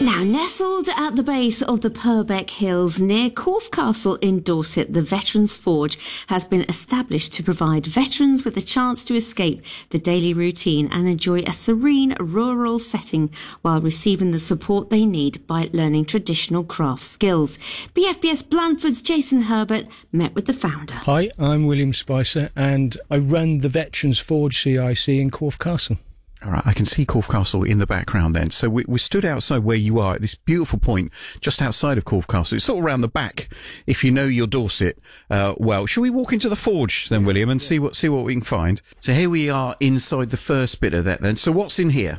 Now, nestled at the base of the Purbeck Hills near Corfe Castle in Dorset, the Veterans Forge has been established to provide veterans with a chance to escape the daily routine and enjoy a serene rural setting while receiving the support they need by learning traditional craft skills. BFBS Blandford's Jason Herbert met with the founder. Hi, I'm William Spicer and I run the Veterans Forge CIC in Corfe Castle. All right, I can see Corfe Castle in the background then. So we stood outside where you are at this beautiful point just outside of Corfe Castle. It's sort of around the back if you know your Dorset well. Shall we walk into the forge then, William, and see what we can find? So here we are inside the first bit of that then. So what's in here?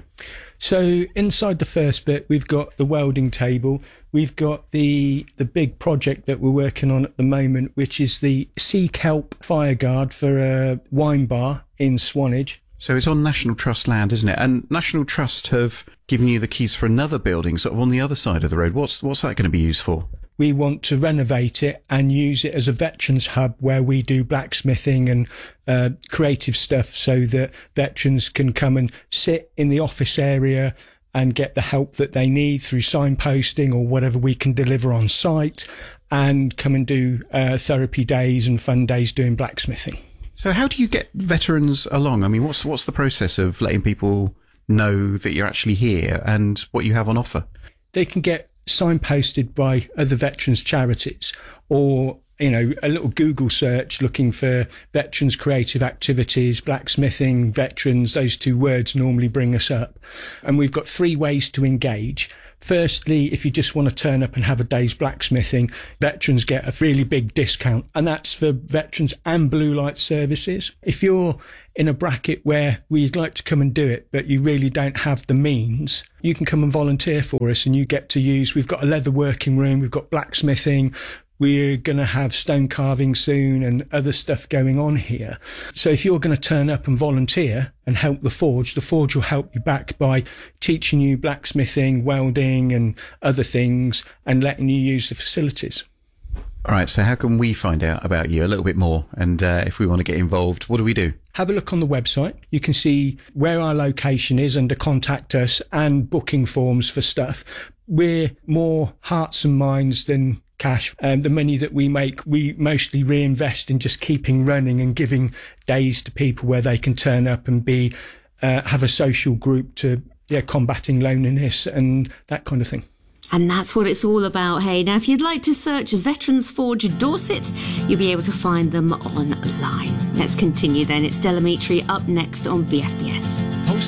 So inside the first bit, we've got the welding table. We've got the big project that we're working on at the moment, which is the Sea Kelp fire guard for a wine bar in Swanage. So it's on National Trust land, isn't it? And National Trust have given you the keys for another building sort of on the other side of the road. What's that going to be used for? We want to renovate it and use it as a veterans hub where we do blacksmithing and creative stuff so that veterans can come and sit in the office area and get the help that they need through signposting or whatever we can deliver on site, and come and do therapy days and fun days doing blacksmithing. So how do you get veterans along? I mean, what's the process of letting people know that you're actually here and what you have on offer? They can get signposted by other veterans charities, or, you know, a little Google search looking for veterans creative activities, blacksmithing, veterans. Those two words normally bring us up. And we've got 3 ways to engage. Firstly, if you just want to turn up and have a day's blacksmithing, veterans get a really big discount, and that's for veterans and blue light services. If you're in a bracket where we'd like to come and do it, but you really don't have the means, you can come and volunteer for us, and you get to use, we've got a leather working room, we've got blacksmithing, we're going to have stone carving soon and other stuff going on here. So if you're going to turn up and volunteer and help the forge will help you back by teaching you blacksmithing, welding and other things, and letting you use the facilities. All right, so how can we find out about you a little bit more? And if we want to get involved, what do we do? Have a look on the website. You can see where our location is under contact us and booking forms for stuff. We're more hearts and minds than cash. The money that we make, we mostly reinvest in just keeping running and giving days to people where they can turn up and be have a social group to combating loneliness and that kind of thing. And that's what it's all about, hey. Now, if you'd like to search Veterans Forge Dorset, you'll be able to find them online. Let's continue then. It's Della Mitri up next on BFBS.